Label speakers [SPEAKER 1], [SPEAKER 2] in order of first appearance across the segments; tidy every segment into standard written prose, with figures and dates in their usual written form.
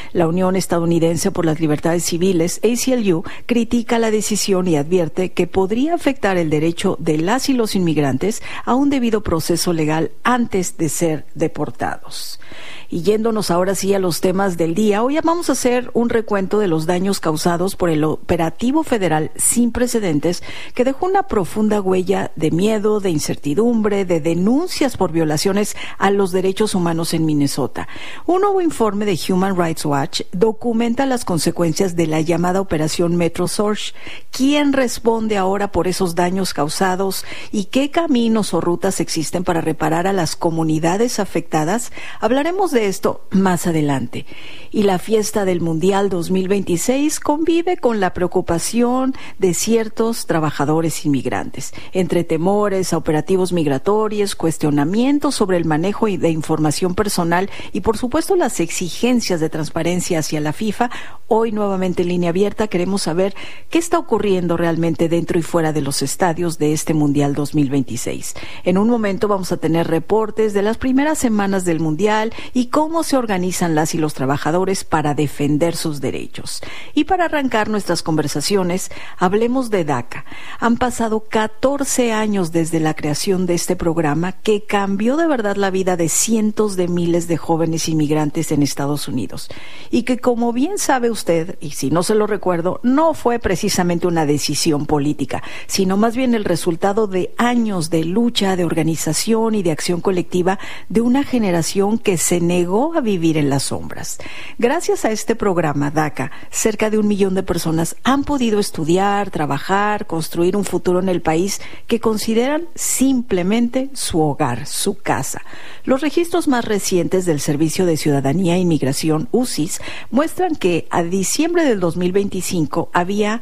[SPEAKER 1] La Unión Estadounidense por las Libertades Civiles, ACLU, critica la decisión y advierte que podría afectar el derecho de las y los inmigrantes a un debido proceso legal antes de ser deportados. Y yéndonos ahora sí a los temas del día, hoy vamos a hacer un recuento de los daños causados por el operativo federal sin precedentes que dejó una profunda huella de miedo, de incertidumbre, de denuncias por violaciones a los derechos humanos en Minnesota. Un nuevo informe de Human Rights Watch documenta las consecuencias de la llamada Operación Metro Surge. ¿Quién responde ahora por esos daños causados y qué caminos o rutas existen para reparar a las comunidades afectadas? Hablaremos de esto más adelante. Y la fiesta del Mundial 2026 convive con la preocupación de ciertos trabajadores inmigrantes, entre temores a operativos migratorios, cuestionamientos sobre el manejo de información personal y, por supuesto, las exigencias de transparencia hacia la FIFA. Hoy, nuevamente en Línea Abierta, queremos saber qué está ocurriendo realmente dentro y fuera de los estadios de este Mundial 2026. En un momento vamos a tener reportes de las primeras semanas del Mundial y cómo se organizan las y los trabajadores para defender sus derechos. Y para arrancar nuestras conversaciones, hablemos de DACA. Han pasado 14 años desde la creación de este programa que cambió de verdad la vida de cientos de miles de jóvenes inmigrantes en Estados Unidos. Y que, como bien sabe usted, y si no se lo recuerdo, no fue precisamente una decisión política, sino más bien el resultado de años de lucha, de organización y de acción colectiva de una generación que se negó a vivir en las sombras. Gracias a este programa DACA, cerca de 1 millón de personas han podido estudiar, trabajar, construir un futuro en el país que consideran simplemente su hogar, su casa. Los registros más recientes del Servicio de Ciudadanía e Inmigración, UCIS, muestran que a diciembre del 2025 había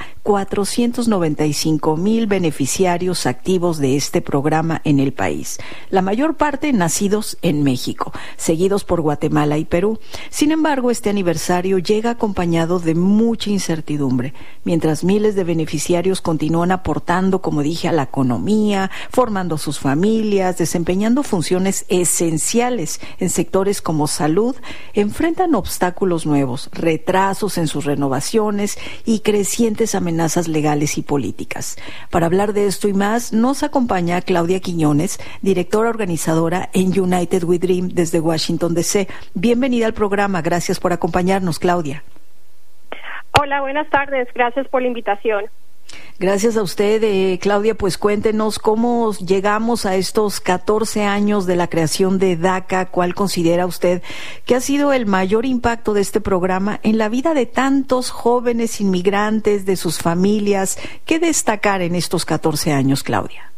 [SPEAKER 1] 495,000 beneficiarios activos de este programa en el país, la mayor parte nacidos en México, seguidos por Guatemala y Perú. Sin embargo, este aniversario llega acompañado de mucha incertidumbre, mientras miles de beneficiarios continúan aportando, como dije, a la economía, formando sus familias, desempeñando funciones esenciales en sectores como salud, enfrentan obstáculos nuevos, retrasos en sus renovaciones y crecientes amenazas legales y políticas. Para hablar de esto y más, nos acompaña Claudia Quiñones, directora organizadora en United We Dream desde Washington, D.C. Bienvenida al programa. Gracias por acompañarnos, Claudia.
[SPEAKER 2] Hola, buenas tardes. Gracias por la invitación.
[SPEAKER 1] Gracias a usted, Claudia. Pues cuéntenos cómo llegamos a estos 14 años de la creación de DACA. ¿Cuál considera usted que ha sido el mayor impacto de este programa en la vida de tantos jóvenes inmigrantes, de sus familias? ¿Qué destacar en estos 14 años, Claudia?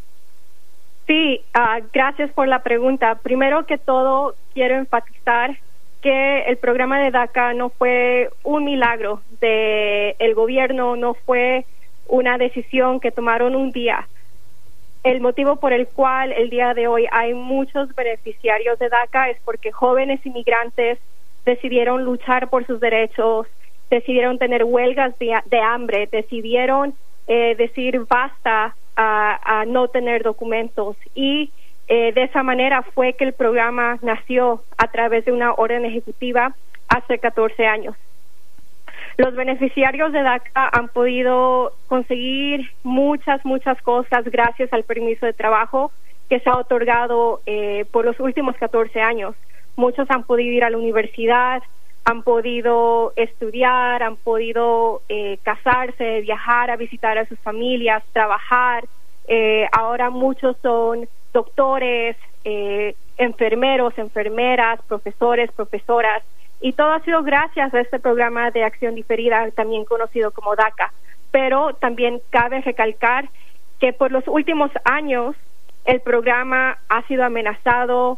[SPEAKER 2] Sí, gracias por la pregunta. Primero que todo, quiero enfatizar que el programa de DACA no fue un milagro del gobierno, no fue una decisión que tomaron un día. El motivo por el cual el día de hoy hay muchos beneficiarios de DACA es porque jóvenes inmigrantes decidieron luchar por sus derechos, decidieron tener huelgas de hambre, decidieron decir basta a no tener documentos y de esa manera fue que el programa nació a través de una orden ejecutiva hace 14 años. Los beneficiarios de DACA han podido conseguir muchas cosas gracias al permiso de trabajo que se ha otorgado por los últimos 14 años. Muchos han podido ir a la universidad, han podido estudiar, han podido casarse, viajar a visitar a sus familias, trabajar. Ahora muchos son doctores, enfermeros, enfermeras, profesores, profesoras, y todo ha sido gracias a este programa de acción diferida, también conocido como DACA. Pero también cabe recalcar que por los últimos años el programa ha sido amenazado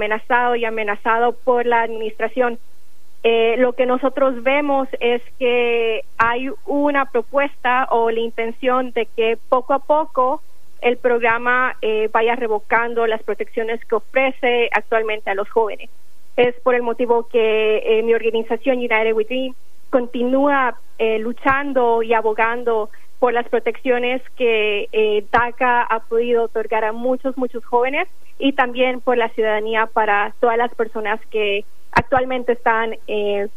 [SPEAKER 2] por la administración. Lo que nosotros vemos es que hay una propuesta o la intención de que poco a poco el programa vaya revocando las protecciones que ofrece actualmente a los jóvenes. Es por el motivo que mi organización United We Dream continúa luchando y abogando por las protecciones que DACA ha podido otorgar a muchos jóvenes y también por la ciudadanía para todas las personas que actualmente están